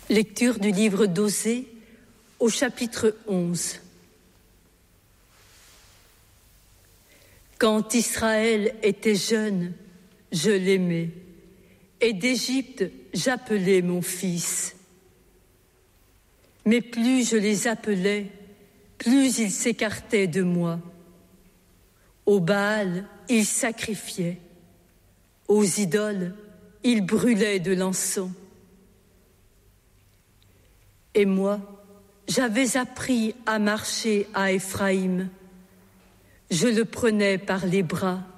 Lecture du livre d'Osée au chapitre 11. Quand Israël était jeune, je l'aimais, et d'Égypte j'appelais mon fils. Mais plus je les appelais, plus ils s'écartaient de moi. Au Baal, ils sacrifiaient. Aux idoles, ils brûlaient de l'encens. Et moi, j'avais appris à marcher à Éphraïm. Je le prenais par les bras